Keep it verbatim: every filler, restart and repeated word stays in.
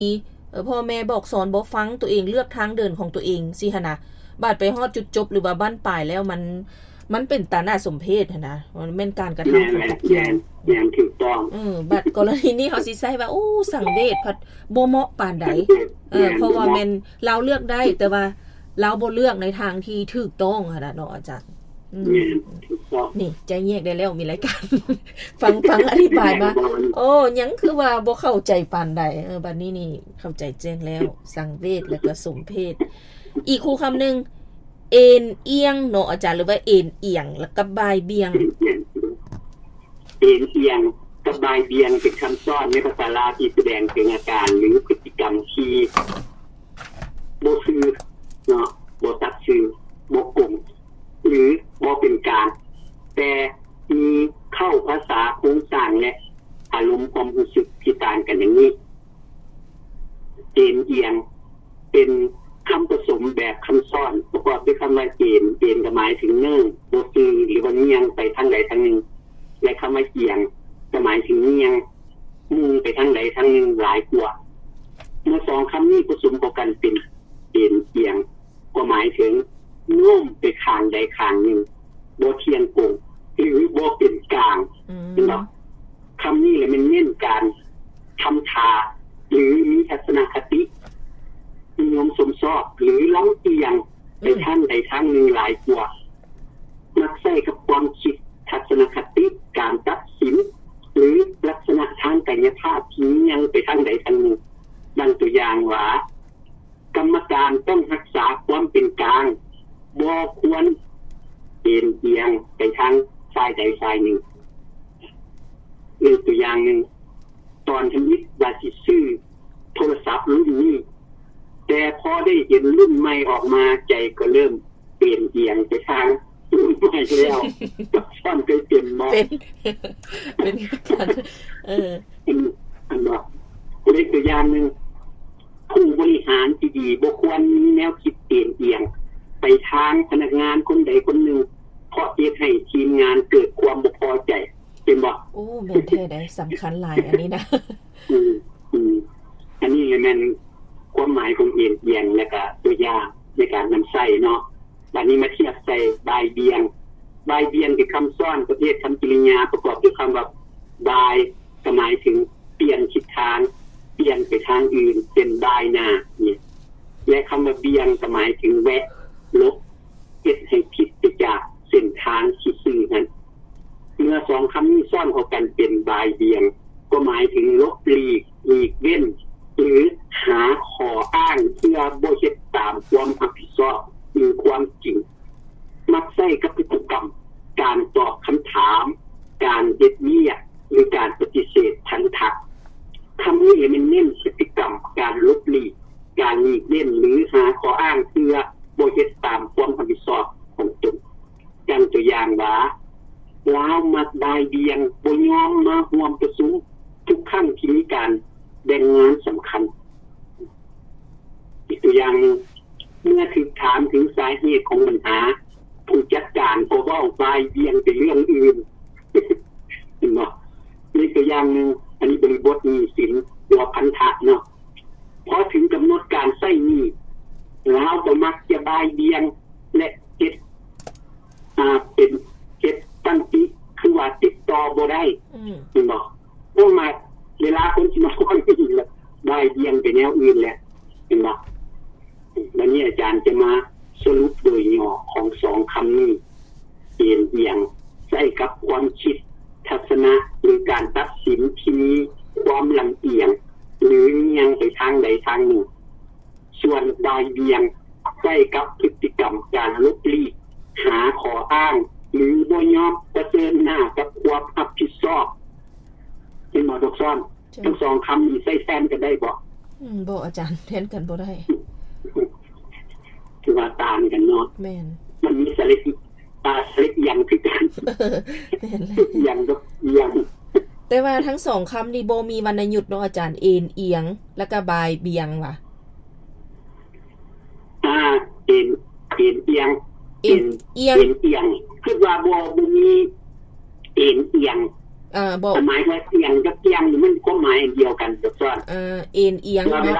เออพ่อแม่บอกสอนบ่ฟังตัวเองเลือกทางเดินของตัวเองสิหั่นน่ะบาดไปฮอดจุดจบหรือว่าบ้านปลายแล้วมันมันเป็นตาหน้าสมเพชหั่นน่ะมันแม่นการกระทำของทุกอย่างอย่างถูกต้องเออบัดกรณีนี้เฮาสิใช้ว่าโอ้สังเวชพัดบ่เหมาะปานใดเออเพราะว่าแม่นเราเลือกได้แต่ว่าเราบ่เลือกในทางที่ถูกต้องหั่นน่ะเนาะอาจารย์อืมนี่ใจแยกได้แล้วมีรายการฟังฟังอธิบายมาโอ้ยังคือว่าบ่เข้าใจปานใดเออบัดนี้นี่เข้าใจแจ้งแล้วสังเวชแล้วก็สมเพชอีกคู่คำนึงเอ็นเอียงเนาะอาจารย์หรือว่าเอ็นเอียงแล้วก็บ่ายเบี่ยงเอ็นเอียงกับบ่ายเบี่ยงเป็นคำสอนในภาษาลาวที่แสดงถึงอาการหรือพฤติกรรมที่บ่ซื่อเนาะบ่ตัดซื่อบ่กลมหรือบ่เป็นกลางแต่มีเข้าภาษาโครงสร้างและอารมณ์ความรู้สึกที่ต่างกันอย่างนี้เอ็นเอียงเป็นคำผสมแบบคำซ้อนประกอบด้วยคำว่าเอ็นเอ็นก็หมายถึงเนิ่งบ่ซื่อหรือว่าเงียงไปทางใดทางหนึ่งและคำว่าเอียงก็หมายถึงเงียงมุ่งไปทางใดทางหนึ่งหลายกว่าเมื่อสองคำนี้ผสมกันเป็นเอ็นเอียงก็หมายถึงโน้มไปข้างใดข้างหนึ่งบ่เทียงโกงหรือบ่เป็นกลางเนาะคำนี้แหละมันเน้นการทำทาหรือมีทัศนคตินิยมสมชอบหรือลำเอียงไปทางใดทางหนึ่งหลายกว่ามักใช้กับความคิดทัศนคติการตัดสินหรือลักษณะทางกายภาพที่ยังไปทางใดทางหนึ่งดังตัวอย่างว่ากรรมการต้องรักษาความเป็นกลางบ่ควรเอ็นเอียงไปทางฝ่ายใดฝ่ายหนึ่งหรือตัวอย่างหนึ่งตอนทำนิดว่าสิซื้อโทรศัพท์รุ่นนี้แต่พอได้เห็นรุ่นใหม่ออกมาใจก็เริ่มเปลี่ยนเอียงไปทางรุ่นใหม่แล้วซ่อนเคยเปลี่ยนมองเป็นเป็นกันเอออันว่าเล็กตัวอย่างหนึ่งผู้บริหารที่ดีบ่ควรมีแนวคิดเปลี่ยนเอียงไปทางพนักงานคนใดคนหนึ่งเพราะเฮ็ดให้ทีมงานเกิดความบ่พอใจเป็นบ่โอ้แม่นแท้ได้สำคัญหลายอันนี้นะอืมอืมอันนี้แม่นความหมายของเอียงเอียงแล้วก็ตัวอย่างในการนำใช้เนาะบัดนี้มาเทียบใส่บ่ายเบี่ยงบ่ายเบี่ยงคือคำซ้อนประเภทคำกริยาประกอบด้วยคำว่าบ่ายหมายถึงเปลี่ยนทิศทางเปลี่ยนไปทางอื่นเป็นบ่ายหน้านี่และคำว่าเบี่ยงหมายถึงแวะลบเฮ็ดให้ผิดไปจากเส้นทางที่ซื่อนั้นเมื่อสองคำนี้ซ้อนเข้ากันเป็นบ่ายเบี่ยงก็หมายถึงลบหลีกหลีกเว้นหรือหาข้ออ้างเพื่อบ่เฮ็ดตามความรับผิดชอบหรือความจริงมักใช้กับพฤติกรรมการตอบคำถามการเฮ็ดเวียกหรือการปฏิเสธทันทักคำนี้มันเน้นพฤติกรรมการลบหลีกการหลีกเล่นหรือหาข้ออ้างเพื่อบ่เฮ็ดตามความรับผิดชอบของตนอย่างตัวอย่างว่าลาวมักบ่ายเบี่ยงบ่ยอมมาร่วมประชุมทุกครั้งที่มีการแบ่งงานสำคัญอีกตัวอย่างนึงเมื่อถูกถามถึงสาเหตุของปัญหาผู้จัดการก็เว้าบ่ายเบี่ยงไปเรื่องอื่นเห็นบ่นี่ตัวอย่างนึงอันนี้บริบทหนี้สินหรือพันธะเนาะพอถึงกำหนดการใช้หนี้แล้วก็มักจะบ่ายเบี่ยงและเฮ็ดอ่าเป็นเฮ็ดตั้งติคือว่าติดต่อบ่ได้อืมเห็นบ่บ่มาเวลาคนสิมาคุยอีกแล้วบ่ายเบี่ยงไปแนวอื่นแหละเห็นบ่วันนี้อาจารย์จะมาสรุปโดยย่อของสองคำนี้เอียงเอียงใช้กับความคิดทัศนะหรือการตัดสินที่มีความลำเอียงหรือเอียงไปทางใดทางหนึ่งส่วนบ่ายเบี่ยงใช้กับพฤติกรรมการลบหลีกหาข้ออ้างหรือบ่ยอมเผชิญหน้ากับความรับผิดชอบเป็นหมอดอกซ้อนทั้งสองคำนี้ใช้แทนกันได้บ่อืมบ่อาจารย์แทนกันบ่ได้คือว่าตามกันเนาะแม่นมันมีสระอีตาสระอย่างคือกันแม่นเลยอย่างดอกอย่างแต่ว่าทั้งสองคำนี่บ่มีวรรณยุกต์เนาะอาจารย์เอ็นเอียงแล้วก็บ่ายเบี่ยงว่ะอ่าเอ็นเอ็นเอียงเอ็นเอียงเอ็นเอียงคือว่าบ่บ่มีเอ็นเอียงเอ่อบ่หมายว่าเอียงกับเอียงมันก็หมายเดียวกันจ้ะซ้อนเอ่อเอ็นเอียงเนาะ